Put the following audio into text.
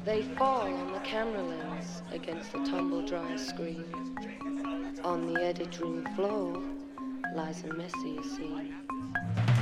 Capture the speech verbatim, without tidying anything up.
They fall on the camera lens against the tumble-dry screen. On the edit room floor lies a messier scene.